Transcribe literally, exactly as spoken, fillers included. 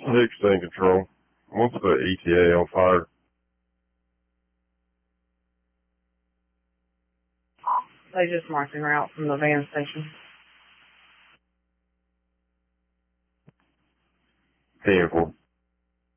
Hicks in control. What's the E T A on fire? They just marked en route from the van station. ten four.